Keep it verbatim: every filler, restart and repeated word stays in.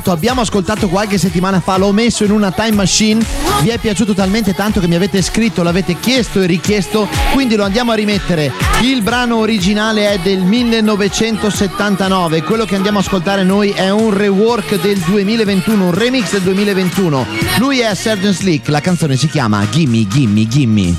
ascoltato, abbiamo ascoltato qualche settimana fa, l'ho messo in una time machine, vi è piaciuto talmente tanto che mi avete scritto, l'avete chiesto e richiesto, quindi lo andiamo a rimettere. Il brano originale è del millenovecentosettantanove, quello che andiamo a ascoltare noi è un rework del duemilaventuno, un remix del duemilaventuno. Lui è Sergeant Slick, la canzone si chiama Gimme Gimme Gimme.